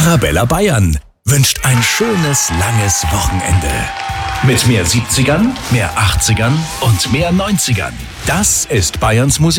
Arabella Bayern wünscht ein schönes, langes Wochenende. Mit mehr 70ern, mehr 80ern und mehr 90ern. Das ist Bayerns Musik.